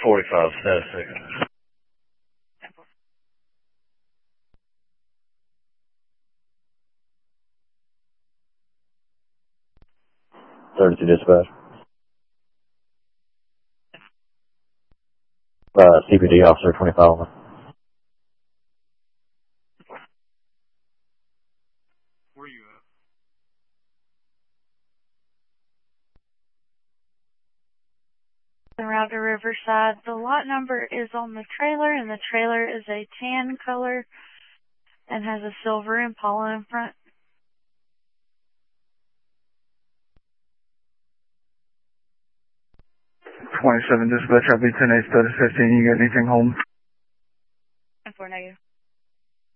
45, status 6. 32 dispatch. CPD officer 25. Where you at? Route to Riverside. The lot number is on the trailer, and the trailer is a tan color and has a silver Impala in front. 27 dispatch, I'll be 10-8, status 15. You got anything home? 4 negative.